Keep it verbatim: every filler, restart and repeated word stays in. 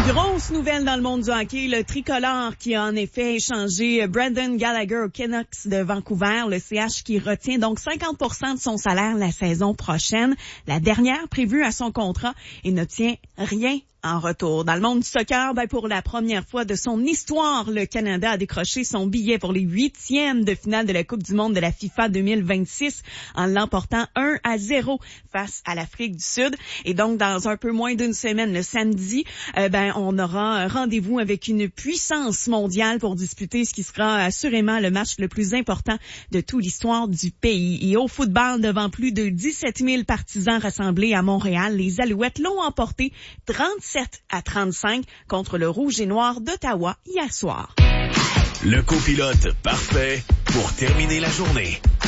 Grosse nouvelle dans le monde du hockey, le tricolore qui a en effet échangé Brendan Gallagher aux Canucks de Vancouver, le C H qui retient donc cinquante pour cent de son salaire la saison prochaine, la dernière prévue à son contrat, et ne tient rien en retour. Dans le monde du soccer, ben pour la première fois de son histoire, le Canada a décroché son billet pour les huitièmes de finale de la Coupe du monde de la FIFA deux mille vingt-six en l'emportant un à zéro face à l'Afrique du Sud. Et donc, dans un peu moins d'une semaine, le samedi, euh, ben on aura un rendez-vous avec une puissance mondiale pour disputer ce qui sera assurément le match le plus important de toute l'histoire du pays. Et au football, devant plus de dix-sept mille partisans rassemblés à Montréal, les Alouettes l'ont emporté trente-sept à trente-cinq contre le Rouge et Noir d'Ottawa hier soir. Le copilote parfait pour terminer la journée.